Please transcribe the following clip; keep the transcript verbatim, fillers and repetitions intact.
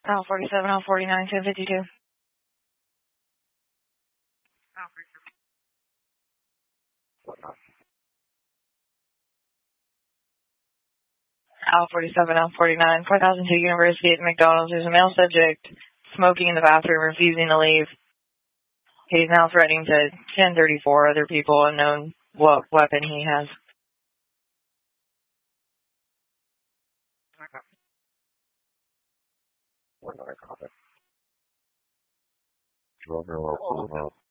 Al forty-seven, Al forty-nine, ten fifty-two. Al forty-seven, Al forty-nine, four thousand two University at McDonald's. There's a male subject smoking in the bathroom, refusing to leave. He's now threatening to ten thirty-four other people, unknown what weapon he has. Driving around